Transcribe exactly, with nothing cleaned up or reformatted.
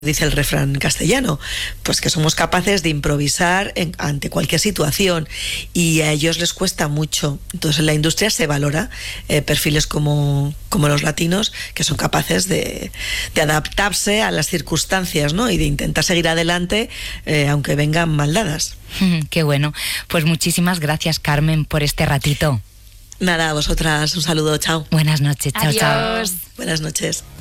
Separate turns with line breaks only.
dice el refrán castellano, pues que somos capaces de improvisar en, ante cualquier situación, y a ellos les cuesta mucho. Entonces en la industria se valora eh, perfiles como, como los latinos, que son capaces de, de adaptarse a las circunstancias, ¿no? Y de intentar seguir adelante eh, aunque vengan mal dadas.
Qué bueno. Pues muchísimas gracias, Carmen, por este ratito.
Nada, a vosotras un saludo, chao.
Buenas noches, chao,
Adiós.
chao.
Buenas noches.